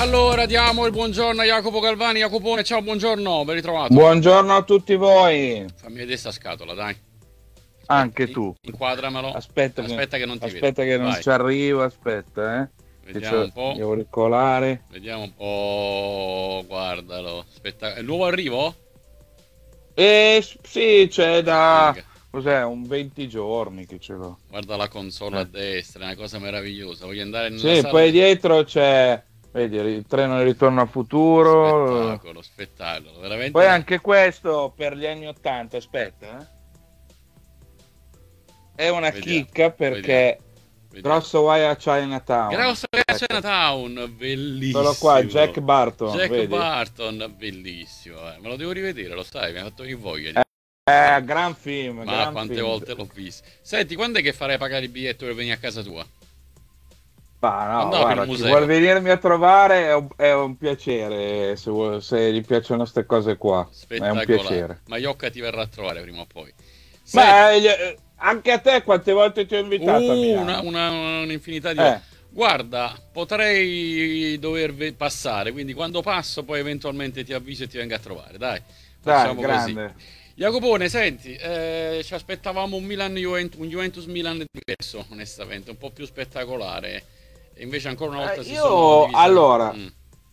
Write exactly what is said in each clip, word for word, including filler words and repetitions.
Allora diamo il buongiorno a Jacopo Galvani. Jacopone, ciao, buongiorno, ben ritrovato. Buongiorno a tutti voi. Fammi vedere sta scatola, dai. Aspetta, Anche tu. Inquadramelo. Aspetta, aspetta che, che non ti aspetta vedo. che non Vai. ci arrivo, aspetta, eh. Vediamo un po'. Gli auricolari. Vediamo un po'. Guardalo. Aspetta, è il nuovo arrivo? Eh sì, c'è da Figa. cos'è, un venti giorni che ce l'ho. Guarda la console Eh. a destra, è una cosa meravigliosa. Voglio andare nella Sì, sala poi di- dietro c'è, vedi, il treno di ritorno al futuro. Spettacolo, spettacolo. Veramente. Poi una- anche questo per gli anni ottanta, aspetta, eh. È una Vediamo, chicca perché vediamo. grosso guai a Chinatown. Grosso a Ecco. Chinatown, bellissimo. Solo qua, Jack Barton, Jack vedi? Barton, bellissimo. eh. Me lo devo rivedere, lo sai, mi ha fatto venire voglia. di- Eh, gran film, Ma gran quante film. volte l'ho visto. Senti, quando è che farai pagare il biglietto per venire a casa tua? Ma no, Andiamo per guarda, il chi museo. vuole venirmi a trovare è un, è un piacere, se, vuole- se gli piacciono queste cose qua, è un Spettacolare. piacere. Ma Iocca ti verrà a trovare prima o poi. Senti, Ma eh, gli- anche a te quante volte ti ho invitato a uh, Milano? una, una- un'infinità di... Eh. Guarda, potrei dover ve- passare, quindi quando passo poi eventualmente ti avviso e ti vengo a trovare, dai. Dai, Facciamo così. grande. Jacopone, senti, eh, ci aspettavamo un Milan Juventus, un Juventus Milan diverso, onestamente, un po' più spettacolare. E invece ancora una volta Eh, si io, sono divisi. allora, Mm.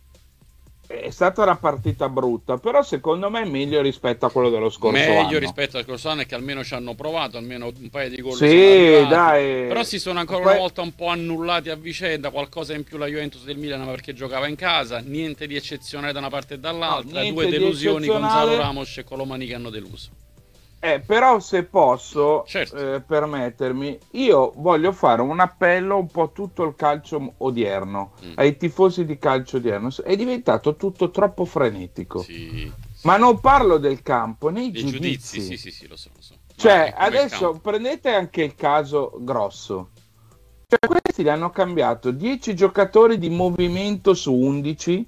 è stata una partita brutta, però secondo me è meglio rispetto a quello dello scorso Meglio anno. rispetto al scorso anno è che almeno ci hanno provato, almeno un paio di gol Sì, sono arrivati. dai. Però si sono ancora Poi- una volta un po' annullati a vicenda, qualcosa in più la Juventus del Milan, ma perché giocava in casa, niente di eccezionale da una parte e dall'altra, No, niente due di delusioni, eccezionale. Gonzalo Ramos e Colomani che hanno deluso. Eh, però se posso Certo. eh, permettermi, io voglio fare un appello un po' a tutto il calcio odierno, Mm. ai tifosi di calcio odierno. È diventato tutto troppo frenetico. Sì. Ma non parlo del campo, nei Dei giudizi. giudizi, sì, sì, sì, lo so, lo so. Ma Cioè, è come il adesso campo. prendete anche il caso grosso. Cioè, questi gli hanno cambiato dieci giocatori di movimento su undici.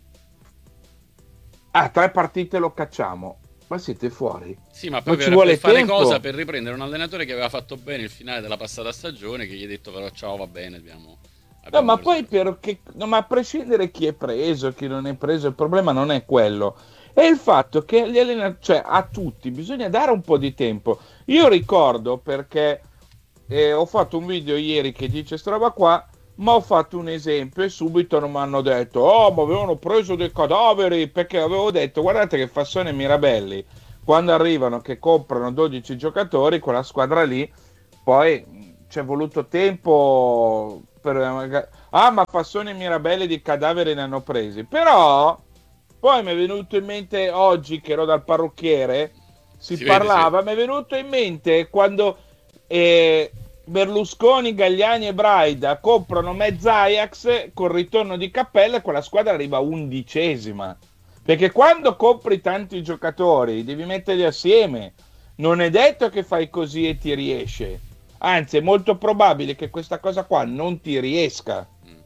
Ah, tre partite lo cacciamo. Ma siete fuori? Sì, ma poi Non ci per, vuole per fare tempo. cosa? Per riprendere un allenatore che aveva fatto bene il finale della passata stagione, che gli ha detto però ciao, va bene, abbiamo... No, abbiamo ma preso- poi perché, no, ma a prescindere chi è preso, chi non è preso, il problema non è quello. È il fatto che gli allenatori, cioè a tutti, bisogna dare un po' di tempo. Io ricordo perché eh, ho fatto un video ieri che dice sta roba qua, ma ho fatto un esempio e subito non mi hanno detto, oh, ma avevano preso dei cadaveri, perché avevo detto, guardate che Fassone e Mirabelli, quando arrivano che comprano dodici giocatori, quella squadra lì, poi mh, ci è voluto tempo per... Ah, ma Fassone e Mirabelli di cadaveri ne hanno presi, però poi mi è venuto in mente oggi che ero dal parrucchiere, si, Si vede, parlava, mi è venuto in mente quando eh, Berlusconi, Gagliani e Braida comprano mezza Ajax col ritorno di Cappella e quella squadra arriva undicesima. Perché quando compri tanti giocatori devi metterli assieme. Non è detto che fai così e ti riesce. Anzi, è molto probabile che questa cosa qua non ti riesca. Mm.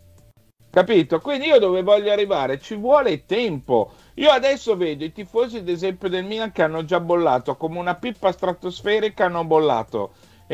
Capito? Quindi io dove voglio arrivare ci vuole tempo. Io adesso vedo i tifosi, ad esempio, del Milan che hanno già bollato come una pippa stratosferica, hanno bollato.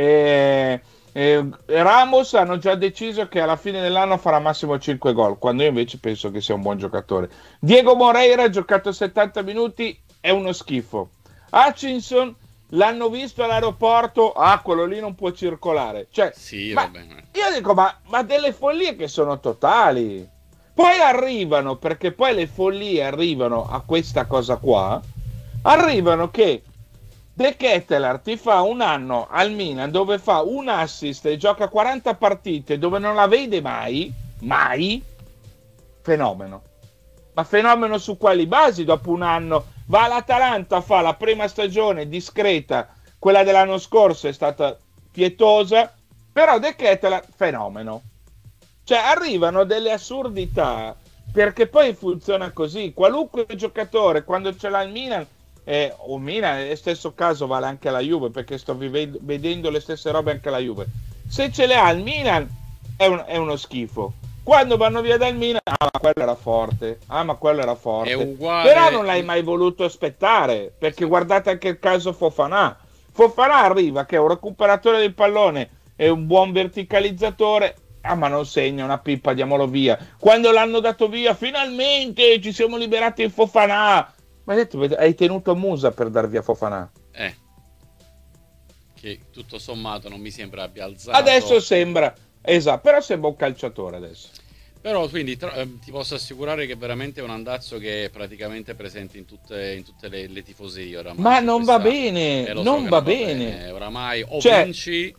E, e Ramos hanno già deciso che alla fine dell'anno farà massimo cinque gol, quando io invece penso che sia un buon giocatore. Diego Moreira ha giocato settanta minuti, è uno schifo. Hutchinson l'hanno visto all'aeroporto, ah, quello lì non può circolare. Cioè, Sì, ma va bene. io dico, ma, ma delle follie che sono totali. Poi arrivano, perché poi le follie arrivano a questa cosa qua, arrivano che De Ketelaere ti fa un anno al Milan dove fa un assist e gioca quaranta partite dove non la vede mai, mai, fenomeno. Ma fenomeno su quali basi dopo un anno? Va all'Atalanta, fa la prima stagione discreta, quella dell'anno scorso è stata pietosa, però De Ketelaere, fenomeno. Cioè arrivano delle assurdità, perché poi funziona così. Qualunque giocatore, quando ce l'ha il Milan, eh, o Milan, nel stesso caso vale anche la Juve, perché sto vivendo, vedendo le stesse robe anche la Juve. Se ce le ha il Milan, è, un, è uno schifo. Quando vanno via dal Milan, ah, ma quello era forte, ah, ma quello era forte. È uguale... Però non l'hai mai voluto aspettare, perché guardate anche il caso Fofana. Fofana arriva che è un recuperatore del pallone, è un buon verticalizzatore, Ah, ma non segna una pippa, diamolo via. Quando l'hanno dato via, finalmente ci siamo liberati di Fofana. Ma hai detto, hai tenuto Musa per dar via Fofana. Eh, che tutto sommato non mi sembra abbia alzato. Adesso sembra, esatto, però sembra un calciatore adesso. Però quindi tra, eh, ti posso assicurare che veramente è un andazzo che è praticamente presente in tutte, in tutte le, le tifoserie oramai. Ma non questa, va bene, eh, non, so va, non va bene. bene. Oramai o cioè, vinci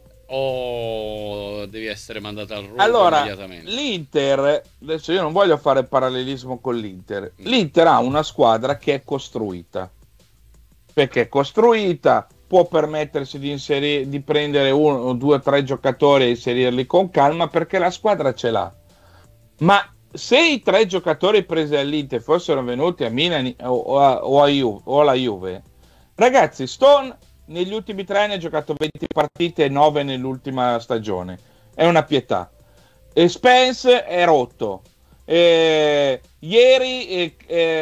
o devi essere mandato al rogo allora, immediatamente. L'Inter, adesso io non voglio fare parallelismo con l'Inter, l'Inter ha una squadra che è costruita, perché è costruita, può permettersi di, inserire, di prendere uno, due o tre giocatori e inserirli con calma, perché la squadra ce l'ha. Ma se i tre giocatori presi all'Inter fossero venuti a Milan o, a, o, a Juve, o alla Juve, ragazzi, Stone negli ultimi tre anni ha giocato venti partite e nove nell'ultima stagione, è una pietà. E Spence è rotto. E ieri eh,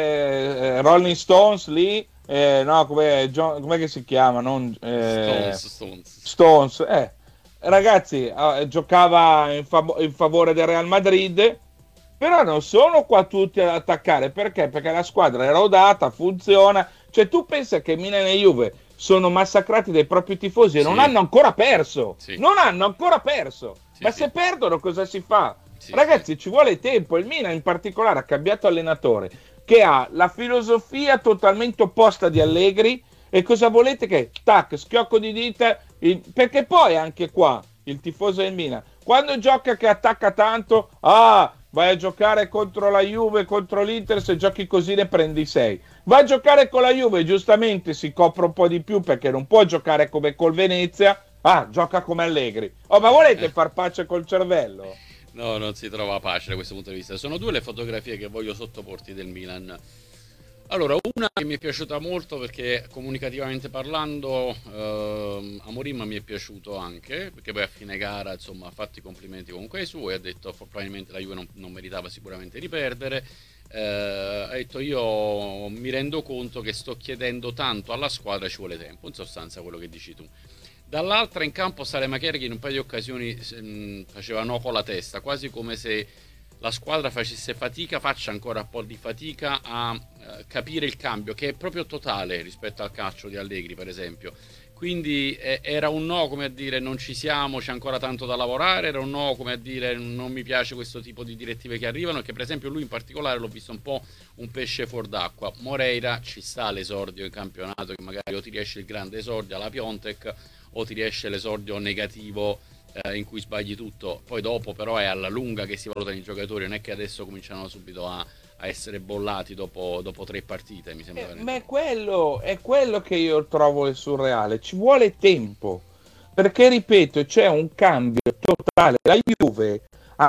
eh, Rolling Stones lì, eh, no, com'è, John, com'è che si chiama? Non, eh, Stones, Stones. Stones, eh. Ragazzi, eh, giocava in, fav- in favore del Real Madrid, però non sono qua tutti ad attaccare. Perché? Perché la squadra è rodata, funziona. Cioè, tu pensa che Milan e Juve sono massacrati dai propri tifosi e Sì. non hanno ancora perso. Sì. Non hanno ancora perso. Sì, Ma sì. se perdono cosa si fa? Sì, Ragazzi, sì. ci vuole tempo. Il Milan in particolare ha cambiato allenatore, che ha la filosofia totalmente opposta di Allegri. E cosa volete che, tac, schiocco di dita, il... perché poi anche qua il tifoso del Milan, quando gioca che attacca tanto, ah, vai a giocare contro la Juve, contro l'Inter, se giochi così ne prendi sei. Va a giocare con la Juve, giustamente si copre un po' di più perché non può giocare come col Venezia, ah, gioca come Allegri. Oh, ma volete far pace col cervello? No, non si trova pace da questo punto di vista. Sono due le fotografie che voglio sottoporti del Milan. Allora, una che mi è piaciuta molto perché comunicativamente parlando, ehm, Amorim mi è piaciuto anche, perché poi a fine gara insomma ha fatto i complimenti comunque ai suoi, ha detto probabilmente la Juve non, non meritava sicuramente di perdere, eh, ha detto io mi rendo conto che sto chiedendo tanto alla squadra, ci vuole tempo, in sostanza quello che dici tu. Dall'altra in campo Salemaker che in un paio di occasioni mh, faceva no con la testa, quasi come se la squadra facesse fatica, faccia ancora un po' di fatica a eh, capire il cambio, che è proprio totale rispetto al calcio di Allegri, per esempio. Quindi eh, era un no come a dire non ci siamo, c'è ancora tanto da lavorare, era un no come a dire non mi piace questo tipo di direttive che arrivano, e che per esempio lui in particolare l'ho visto un po' un pesce fuor d'acqua. Moreira ci sta l'esordio in campionato, che magari o ti riesce il grande esordio alla Piontek o ti riesce l'esordio negativo eh, in cui sbagli tutto, poi dopo però è alla lunga che si valutano i giocatori, non è che adesso cominciano subito a, a essere bollati dopo, dopo tre partite, mi sembra. Eh, ma è quello, è quello che io trovo il surreale, ci vuole tempo, perché ripeto, c'è un cambio totale, la Juve ha...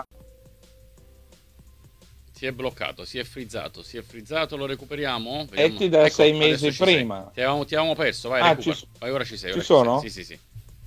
Si è bloccato, si è frizzato, si è frizzato, lo recuperiamo? E ti da ecco, sei mesi prima. Ti avevamo, ti avevamo perso, vai, ah, recupera. ci, Vai, ora ci sei. Ci ora sono? Ci sei. Sì, sì, sì.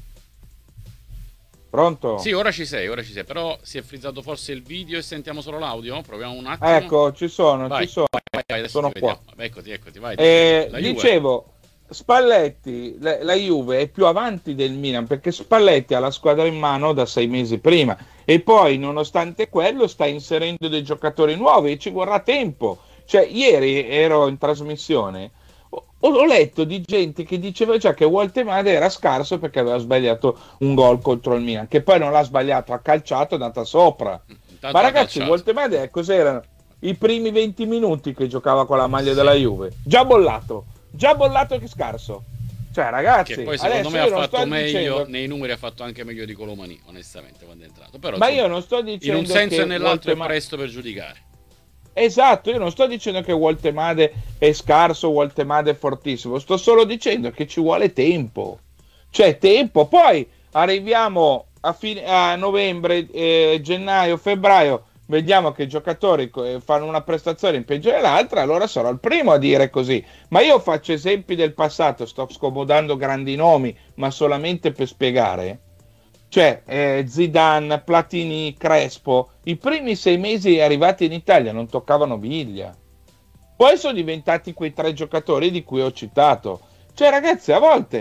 Pronto? Sì, ora ci sei, ora ci sei, però si è frizzato forse il video e sentiamo solo l'audio? Proviamo un attimo. Ecco, ci sono, vai, ci sono. Vai, vai, adesso sono qua. Eccoti, eccoti, vai. Eh, la dicevo, Spalletti, la, la Juve è più avanti del Milan, perché Spalletti ha la squadra in mano da sei mesi prima e poi, nonostante quello, sta inserendo dei giocatori nuovi e ci vorrà tempo. Cioè, ieri ero in trasmissione, ho, ho letto di gente che diceva già che Woltemade era scarso perché aveva sbagliato un gol contro il Milan, che poi non l'ha sbagliato, ha calciato, è andata sopra. Intanto ma ragazzi, Woltemade cos'erano? I primi venti minuti che giocava con la maglia sì. della Juve, già bollato, già bollato che scarso. Cioè, ragazzi, che poi secondo me ha fatto meglio dicendo... nei numeri, ha fatto anche meglio di Colomani, onestamente, quando è entrato. Però, ma insomma, io non sto dicendo in un senso che e nell'altro Woltemade... è presto per giudicare. Esatto, io non sto dicendo che Woltemade è scarso, Woltemade è fortissimo, sto solo dicendo che ci vuole tempo. Cioè, tempo, poi arriviamo a, fine, a novembre, eh, gennaio, febbraio, vediamo che i giocatori fanno una prestazione in peggio dell'altra, allora sarò il primo a dire così. Ma io faccio esempi del passato, sto scomodando grandi nomi, ma solamente per spiegare. Cioè, eh, Zidane, Platini, Crespo, i primi sei mesi arrivati in Italia non toccavano biglia. Poi sono diventati quei tre giocatori di cui ho citato. Cioè, ragazzi, a volte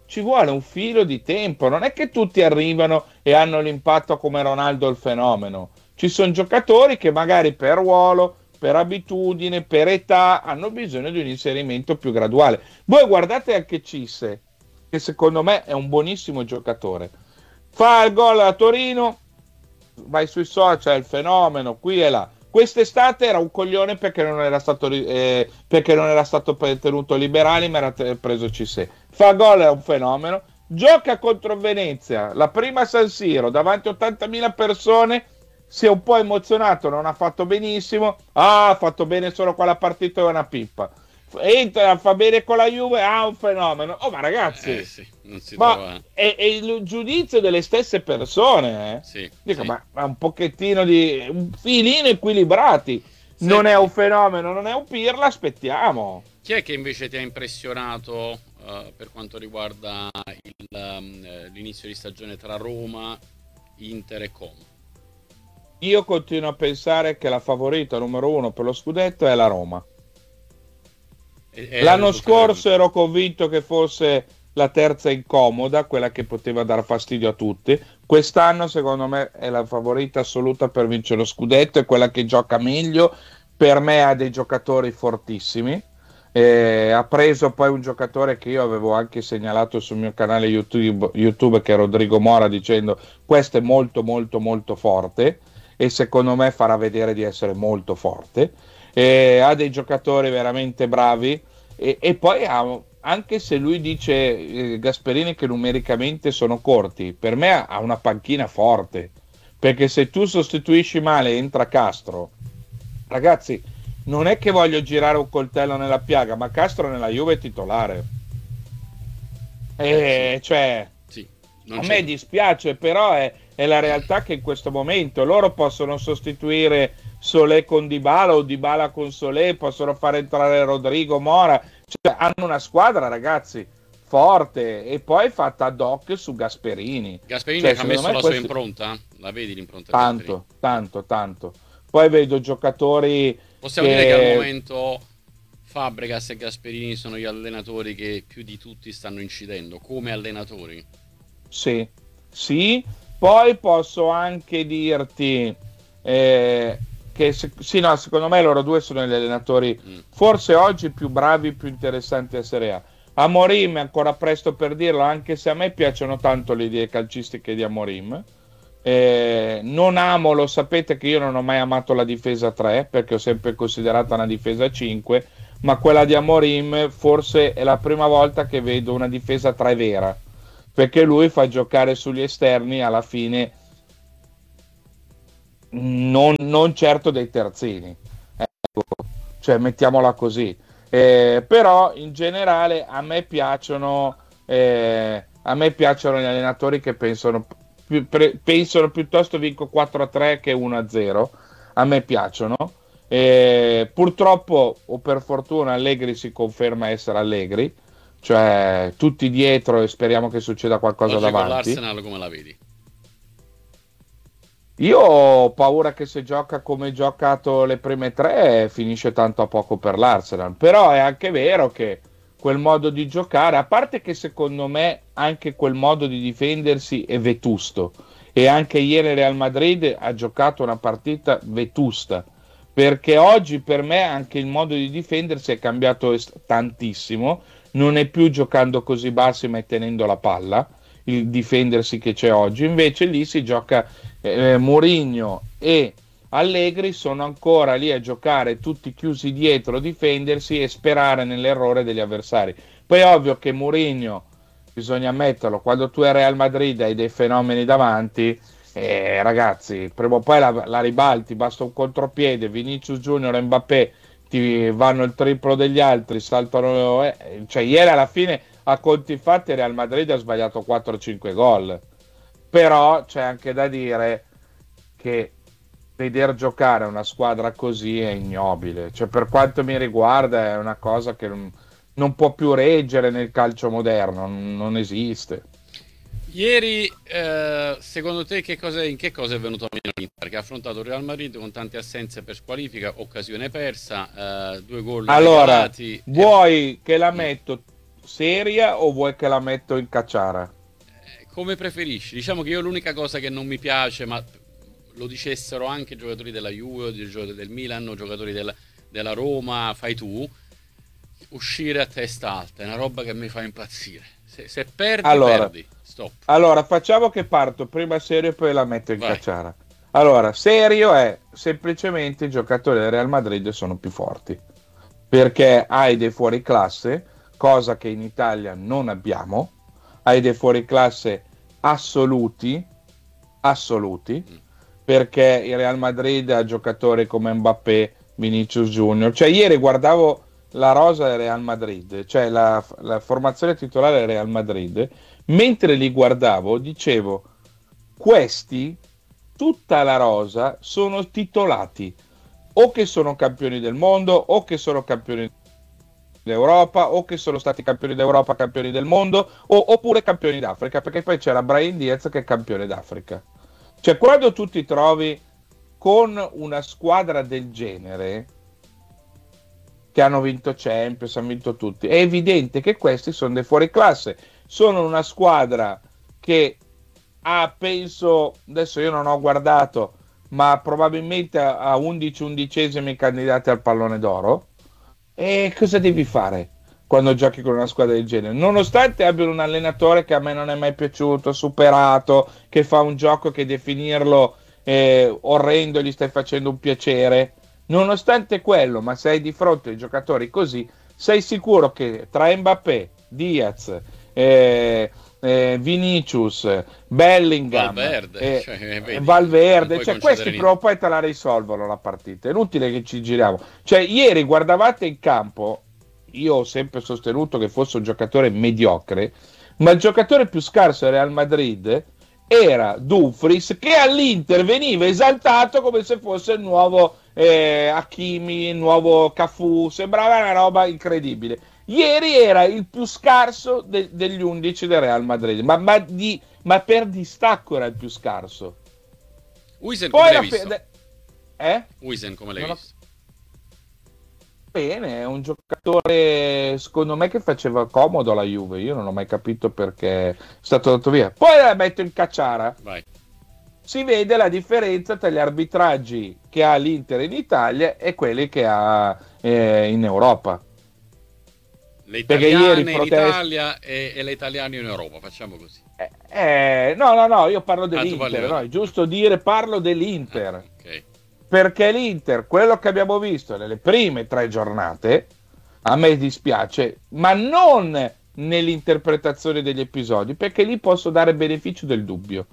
ci vuole un filo di tempo, non è che tutti arrivano e hanno l'impatto come Ronaldo il fenomeno. Ci sono giocatori che magari per ruolo, per abitudine, per età hanno bisogno di un inserimento più graduale. Voi guardate anche Cisse, che secondo me è un buonissimo giocatore. Fa il gol a Torino, vai sui social, il fenomeno, qui e là. Quest'estate era un coglione perché non era stato, eh, perché non era stato tenuto Liberali, ma era te- preso Cisse. Fa gol, è un fenomeno. Gioca contro Venezia, la prima a San Siro, davanti a ottantamila persone. Si è un po' emozionato, non ha fatto benissimo. Ah, ha fatto bene solo quella partita, è una pippa. Entra, fa bene con la Juve, ah, un fenomeno. Oh, ma ragazzi, Eh sì, non si ma trova. è, è il giudizio delle stesse persone, eh? Sì, Dico, sì. ma, ma un pochettino di un filino equilibrati. Non è Senti, un fenomeno, non è un pirla, aspettiamo. chi è che invece ti ha impressionato eh, per quanto riguarda il, um, eh, l'inizio di stagione tra Roma, Inter e Como? Io continuo a pensare che la favorita numero uno per lo scudetto è la Roma. E- e L'anno risultato è scorso ero convinto che fosse la terza incomoda, quella che poteva dar fastidio a tutti. Quest'anno, secondo me, è la favorita assoluta per vincere lo scudetto, è quella che gioca meglio. Per me ha dei giocatori fortissimi. Eh, ha preso poi un giocatore che io avevo anche segnalato sul mio canale YouTube, YouTube che è Rodrigo Mora, dicendo questo è molto molto molto forte e secondo me farà vedere di essere molto forte. Eh, ha dei giocatori veramente bravi e, e poi ha, anche se lui dice eh, Gasperini che numericamente sono corti, per me ha una panchina forte, perché se tu sostituisci male e entra Castro, ragazzi, non è che voglio girare un coltello nella piaga, ma Castro nella Juve è titolare. Eh, sì, E cioè, sì, non a c'è. me dispiace, però è, è la realtà che in questo momento loro possono sostituire Solé con Dybala o Dybala con Solé, possono far entrare Rodrigo Mora, cioè, hanno una squadra, ragazzi, forte e poi fatta ad hoc su Gasperini. Gasperini Cioè, ci ha secondo messo me la sua questo impronta? La vedi l'impronta di Gasperini? tanto, tanto, tanto. Poi vedo giocatori Possiamo dire che al che momento Fabregas e Gasperini sono gli allenatori che più di tutti stanno incidendo come allenatori. sì, sì, poi posso anche dirti eh, che se- sì, no, secondo me loro due sono gli allenatori Mm. forse oggi più bravi, più interessanti a Serie A. Amorim è ancora presto per dirlo, anche se a me piacciono tanto le idee calcistiche di Amorim. Eh, non amo, lo sapete che io non ho mai amato la difesa tre perché ho sempre considerata una difesa cinque, ma quella di Amorim forse è la prima volta che vedo una difesa tre vera, perché lui fa giocare sugli esterni alla fine non, non certo dei terzini, ecco, cioè mettiamola così. Eh, però in generale a me piacciono eh, a me piacciono gli allenatori che pensano, più, pre- pensano piuttosto vinco quattro a tre che uno a zero, a me piacciono. Eh, purtroppo o per fortuna Allegri si conferma essere Allegri, cioè tutti dietro e speriamo che succeda qualcosa Oggi con davanti. l'Arsenal come la vedi? Io ho paura che se gioca come giocato le prime tre finisce tanto a poco per l'Arsenal, però è anche vero che quel modo di giocare, a parte che secondo me anche quel modo di difendersi è vetusto e anche ieri Real Madrid ha giocato una partita vetusta, perché oggi per me anche il modo di difendersi è cambiato est- tantissimo, non è più giocando così bassi ma è tenendo la palla, il difendersi che c'è oggi, invece lì si gioca eh, Mourinho e Allegri sono ancora lì a giocare tutti chiusi dietro, difendersi e sperare nell'errore degli avversari. Poi è ovvio che Mourinho, bisogna ammetterlo, quando tu hai Real Madrid hai dei fenomeni davanti, eh, ragazzi, prima o poi la, la ribalti, basta un contropiede, Vinicius Junior e Mbappé ti vanno il triplo degli altri, saltano, eh, cioè ieri alla fine a conti fatti Real Madrid ha sbagliato quattro cinque gol, però c'è anche da dire che veder giocare una squadra così è ignobile, cioè per quanto mi riguarda è una cosa che non, non può più reggere nel calcio moderno, non, non esiste. Ieri, eh, secondo te che cosa, in che cosa è venuto meno l'Inter? Che ha affrontato il Real Madrid con tante assenze per squalifica, occasione persa, eh, due gol Allora, regalati. E... vuoi che la Mm, metto seria o vuoi che la metto in cacciara? Eh, come preferisci. Diciamo che io l'unica cosa che non mi piace, ma lo dicessero anche giocatori della Juve, giocatori del Milan, giocatori della, della Roma, fai tu, uscire a testa alta è una roba che mi fa impazzire. Se, se perdi, Allora, perdi. Stop. allora, facciamo che parto prima serio e poi la metto in Vai. cacciara. Allora, serio è semplicemente i giocatori del Real Madrid sono più forti, perché hai dei fuoriclasse, cosa che in Italia non abbiamo, hai dei fuoriclasse assoluti, assoluti, Mm. perché il Real Madrid ha giocatori come Mbappé, Vinicius Junior. Cioè, ieri guardavo la rosa del Real Madrid, cioè la, la formazione titolare del Real Madrid, mentre li guardavo, dicevo, questi, tutta la rosa, sono titolati, o che sono campioni del mondo, o che sono campioni d'Europa, o che sono stati campioni d'Europa, campioni del mondo, o, oppure campioni d'Africa, perché poi c'era Brahim Diaz che è campione d'Africa. Cioè, quando tu ti trovi con una squadra del genere, che hanno vinto Champions, hanno vinto tutti, è evidente che questi sono dei fuoriclasse. Sono una squadra che ha, penso, adesso io non ho guardato, ma probabilmente ha undici undicesimi candidati al pallone d'oro. E cosa devi fare quando giochi con una squadra del genere? Nonostante abbiano un allenatore che a me non è mai piaciuto, superato, che fa un gioco che definirlo eh, orrendo gli stai facendo un piacere, nonostante quello, ma sei di fronte ai giocatori così, sei sicuro che tra Mbappé, Diaz, eh, eh, Vinicius, Bellingham, Valverde, eh, cioè, vedi, non Valverde, puoi cioè concedere questi niente. prima o poi te la risolvono la partita. È inutile che ci giriamo. Cioè, ieri guardavate in campo, io ho sempre sostenuto che fosse un giocatore mediocre, ma il giocatore più scarso del Real Madrid era Dumfries, che all'Inter veniva esaltato come se fosse il nuovo eh, Hakimi, il nuovo Cafu, sembrava una roba incredibile. Ieri era il più scarso de- degli undici del Real Madrid, ma, ma, di, ma per distacco era il più scarso. Huijsen come Poi l'hai la visto? fe- eh? Huijsen come l'hai Non ho- visto? Bene, è un giocatore secondo me che faceva comodo alla Juve, io non ho mai capito perché è stato dato via. Poi la metto in cacciara. Vai. Si vede la differenza tra gli arbitraggi che ha l'Inter in Italia e quelli che ha eh, in Europa. Le Perché ieri italiane in protest- Italia e, e le italiane in Europa, facciamo così. Eh, eh, no, no, no, io parlo Ah, tu parli dell'Inter, di- no, è giusto dire parlo Ah, dell'Inter. ok. Perché l'Inter, quello che abbiamo visto nelle prime tre giornate, a me dispiace, ma non nell'interpretazione degli episodi, perché lì posso dare beneficio del dubbio.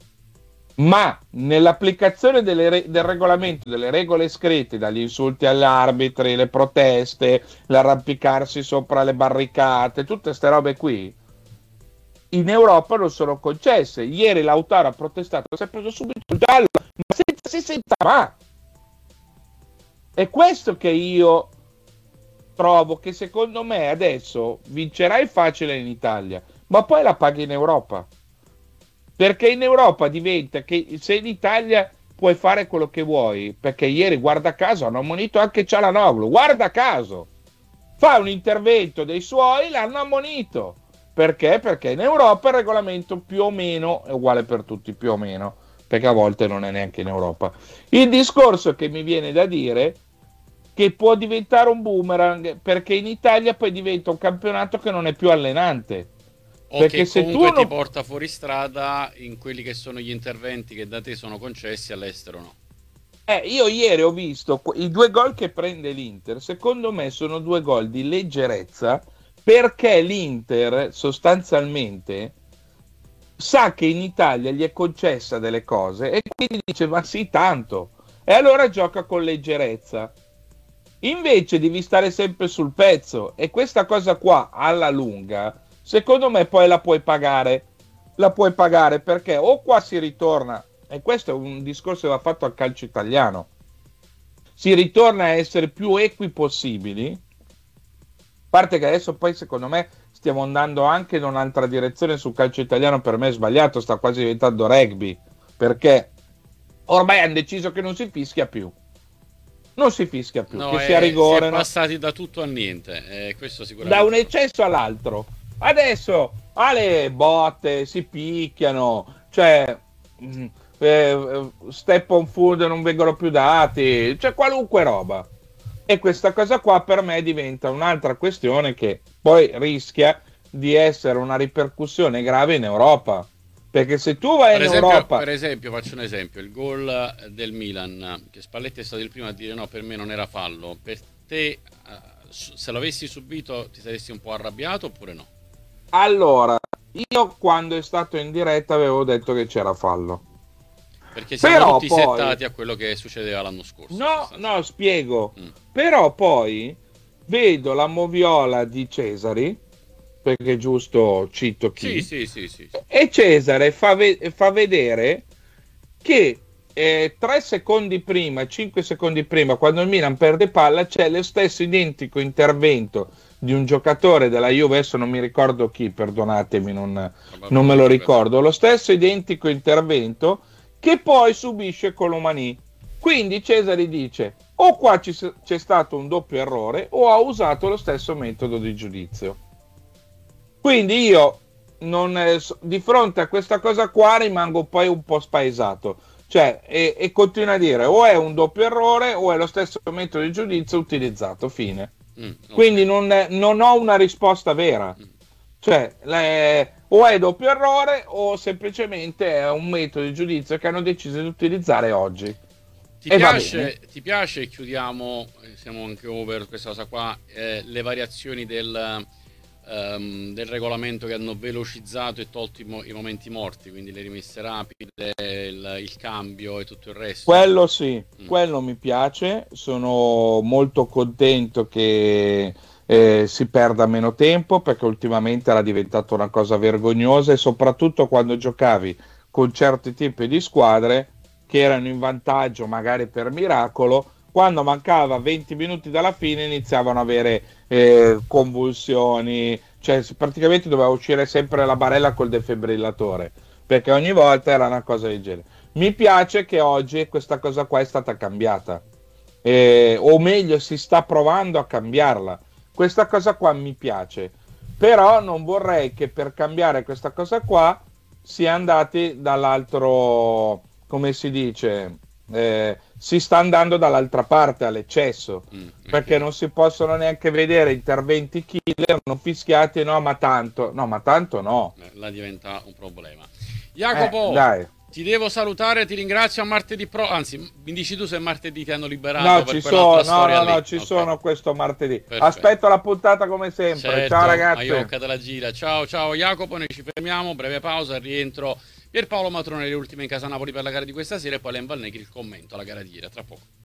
Ma nell'applicazione delle re- del regolamento, delle regole scritte, dagli insulti agli arbitri, le proteste, l'arrampicarsi sopra le barricate, tutte queste robe qui, in Europa non sono concesse. Ieri Lautaro ha protestato, si è preso subito il giallo, ma senza si senta ma. È questo che io trovo che secondo me adesso vincerai facile in Italia, ma poi la paghi in Europa. Perché in Europa diventa che se in Italia puoi fare quello che vuoi, perché ieri guarda caso hanno ammonito anche Cialanoglu, guarda caso, fa un intervento dei suoi, l'hanno ammonito. Perché? Perché in Europa il regolamento più o meno è uguale per tutti, più o meno, perché a volte non è neanche in Europa. Il discorso che mi viene da dire che può diventare un boomerang, perché in Italia poi diventa un campionato che non è più allenante. O Perché che se comunque tu ti non- porta fuori strada in quelli che sono gli interventi che da te sono concessi, all'estero no. Eh, io ieri ho visto qu- i due gol che prende l'Inter, secondo me sono due gol di leggerezza, perché l'Inter sostanzialmente sa che in Italia gli è concessa delle cose e quindi dice ma sì tanto, e allora gioca con leggerezza. Invece devi stare sempre sul pezzo, e questa cosa qua alla lunga secondo me poi la puoi pagare, la puoi pagare perché o qua si ritorna, e questo è un discorso che va fatto al calcio italiano, si ritorna a essere più equi possibili, a parte che adesso poi secondo me stiamo andando anche in un'altra direzione sul calcio italiano, per me è sbagliato, sta quasi diventando rugby, perché ormai hanno deciso che non si fischia più. non si fischia più, No, che è, sia rigore. si è No? passati da tutto a niente, eh, questo sicuramente. Da un eccesso all'altro. Adesso alle botte si picchiano, cioè mh, eh, step on food non vengono più dati, cioè qualunque roba. E questa cosa qua per me diventa un'altra questione che poi rischia di essere una ripercussione grave in Europa. Perché se tu vai Per in esempio, Europa... per esempio, faccio un esempio, il gol del Milan, che Spalletti è stato il primo a dire no, per me non era fallo, per te eh, se l'avessi subito ti saresti un po' arrabbiato oppure no? Allora, io quando è stato in diretta avevo detto che c'era fallo. Perché siamo Però tutti poi... settati a quello che succedeva l'anno scorso. No, no, spiego. Mm. Però poi vedo la moviola di Cesari, perché giusto cito chi, Sì, sì, sì, sì. e Cesare fa, ve- fa vedere che eh, tre secondi prima, cinque secondi prima, quando il Milan perde palla, c'è lo stesso identico intervento di un giocatore della Juve, adesso non mi ricordo chi, perdonatemi, non, non me lo ricordo, lo stesso identico intervento che poi subisce Colomani. Quindi Cesari dice o qua ci, c'è stato un doppio errore o ha usato lo stesso metodo di giudizio. Quindi io non, eh, di fronte a questa cosa qua rimango poi un po' spaesato, cioè e, e continuo a dire o è un doppio errore o è lo stesso metodo di giudizio utilizzato, fine. Mm, okay. Quindi non, non ho una risposta vera, mm. cioè le, o è doppio errore o semplicemente è un metodo di giudizio che hanno deciso di utilizzare oggi. Ti piace, ti piace, chiudiamo, siamo anche over questa cosa qua, eh, le variazioni del, um, del regolamento che hanno velocizzato e tolto i, mo- i momenti morti, quindi le rimesse rapide, il, il cambio e tutto il resto? Quello sì, mm. quello mi piace, sono molto contento che eh, si perda meno tempo, perché ultimamente era diventata una cosa vergognosa, e soprattutto quando giocavi con certi tipi di squadre che erano in vantaggio magari per miracolo, quando mancava venti minuti dalla fine iniziavano ad avere eh, convulsioni, cioè praticamente doveva uscire sempre la barella col defibrillatore, perché ogni volta era una cosa del genere. Mi piace che oggi questa cosa qua è stata cambiata, eh, o meglio si sta provando a cambiarla. Questa cosa qua mi piace, però non vorrei che per cambiare questa cosa qua si andati dall'altro, come si dice, eh, si sta andando dall'altra parte all'eccesso, mm, okay. Perché non si possono neanche vedere interventi killer non fischiati, no ma tanto, no ma tanto no. Eh, la diventa un problema. Jacopo, eh, dai. Ti devo salutare, ti ringrazio. A martedì pro, anzi mi dici tu se martedì ti hanno liberato? No, per ci sono, no, no, lì. no, ci okay. sono questo martedì. Perfetto. Aspetto la puntata come sempre. Certo, ciao ragazzi. Aiocca della gira. Ciao, ciao Jacopo, noi ci fermiamo, breve pausa, rientro Pierpaolo Matrone, le ultime in casa Napoli per la gara di questa sera, e poi Len Valnegri il commento alla gara di ieri, tra poco.